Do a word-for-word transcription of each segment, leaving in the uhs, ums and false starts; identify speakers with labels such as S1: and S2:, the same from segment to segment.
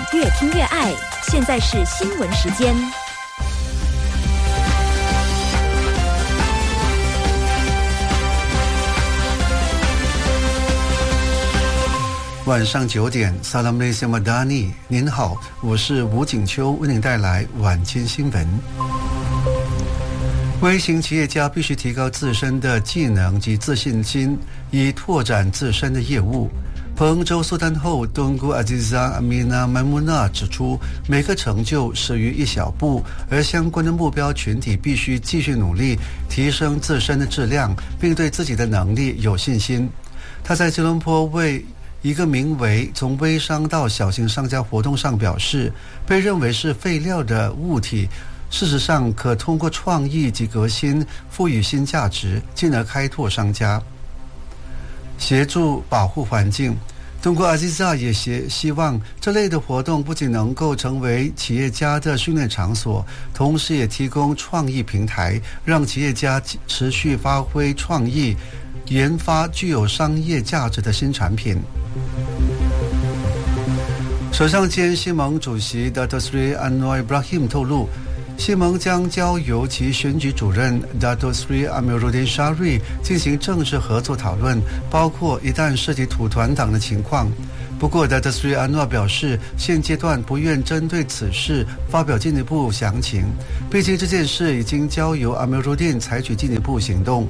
S1: 越听越爱。现在是新闻时间。
S2: 晚上九点 Salam Malaysia Madani， 您好，我是吴景秋，为您带来晚间新闻。微型企业家必须提高自身的技能及自信心，以拓展自身的业务。彭州苏丹后敦姑阿吉扎阿米娜曼穆纳指出，每个成就始于一小步，而相关的目标群体必须继续努力，提升自身的质量，并对自己的能力有信心。他在吉隆坡为一个名为从微商到小型商家活动上表示，被认为是废料的物体事实上可通过创意及革新赋予新价值，进而开拓商家，协助保护环境。通过阿吉扎也希望这类的活动不仅能够成为企业家的训练场所，同时也提供创意平台，让企业家持续发挥创意，研发具有商业价值的新产品。首相兼西盟主席 Dato Sri Anwar Ibrahim 透露，西盟将交由其选举主任 Dato Sri Amiruddin Shari 进行正式合作讨论，包括一旦涉及土团党的情况。不过 Dato Sri Anwar 表示，现阶段不愿针对此事发表进一步详情，毕竟这件事已经交由 Amiruddin 采取进一步行动。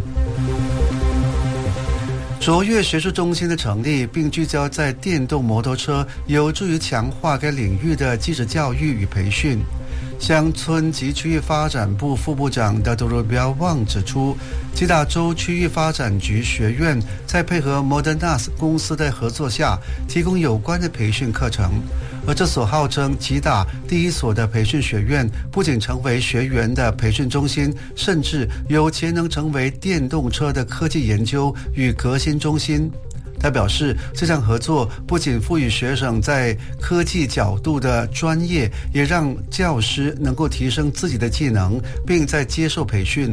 S2: 卓越学术中心的成立，并聚焦在电动摩托车，有助于强化该领域的技职教育与培训。乡村及区域发展部副部长 Dato Rubiah Wang 指出，吉打州区域发展局学院在配合 Modernas 公司的合作下，提供有关的培训课程。而这所号称吉打第一所的培训学院，不仅成为学员的培训中心，甚至有潜能成为电动车的科技研究与革新中心。他表示，这项合作不仅赋予学生在科技角度的专业，也让教师能够提升自己的技能，并在接受培训。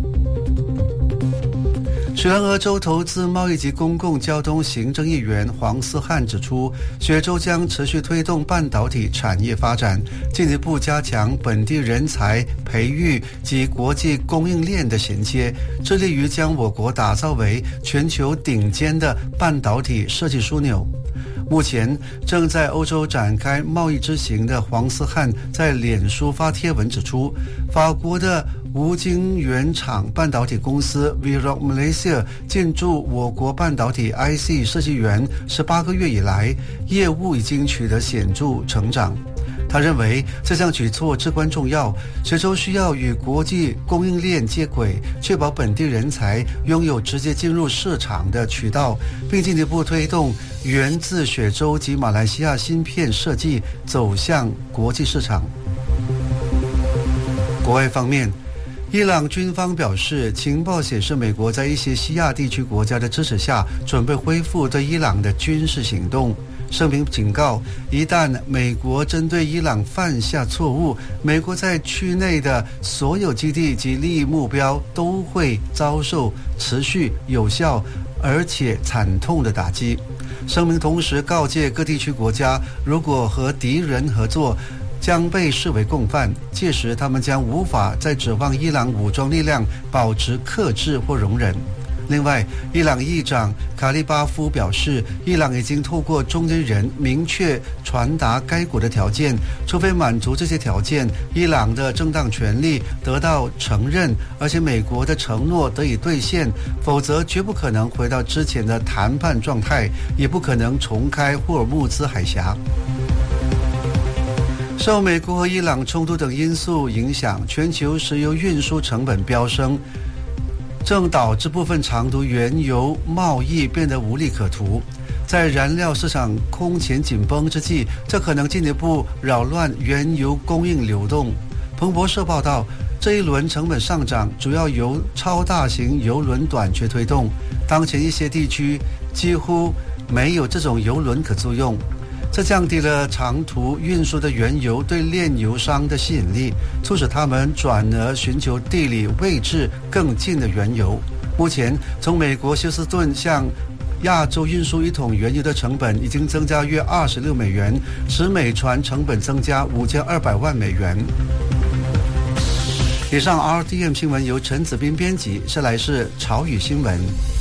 S2: 雪兰莪州投资贸易及公共交通行政议员黄思翰指出，雪州将持续推动半导体产业发展，进一步加强本地人才培育及国际供应链的衔接，致力于将我国打造为全球顶尖的半导体设计枢纽。目前正在欧洲展开贸易之行的黄思翰在脸书发帖文指出，法国的吴晶原厂半导体公司 Virok Malaysia 进驻我国半导体 I C 设计园十八个月以来，业务已经取得显著成长。他认为这项举措至关重要，雪州需要与国际供应链接轨，确保本地人才拥有直接进入市场的渠道，并进一步推动源自雪州及马来西亚芯片设计走向国际市场。国外方面，伊朗军方表示，情报显示美国在一些西亚地区国家的支持下，准备恢复对伊朗的军事行动。声明警告，一旦美国针对伊朗犯下错误，美国在区内的所有基地及利益目标都会遭受持续、有效而且惨痛的打击。声明同时告诫各地区国家，如果和敌人合作，将被视为共犯，届时他们将无法再指望伊朗武装力量保持克制或容忍。另外，伊朗议长卡利巴夫表示，伊朗已经透过中间人明确传达该国的条件，除非满足这些条件，伊朗的正当权利得到承认，而且美国的承诺得以兑现，否则绝不可能回到之前的谈判状态，也不可能重开霍尔木兹海峡。受美国和伊朗冲突等因素影响，全球石油运输成本飙升，正导致部分长途原油贸易变得无利可图。在燃料市场空前紧绷之际，这可能进一步扰乱原油供应流动。彭博社报道，这一轮成本上涨主要由超大型油轮短缺推动，当前一些地区几乎没有这种油轮可租用。这降低了长途运输的原油对炼油商的吸引力，促使他们转而寻求地理位置更近的原油。目前，从美国休斯顿向亚洲运输一桶原油的成本已经增加约二十六美元，使每船成本增加五千二百万美元。以上 R T M 新闻由陈子斌编辑，下来是潮语新闻。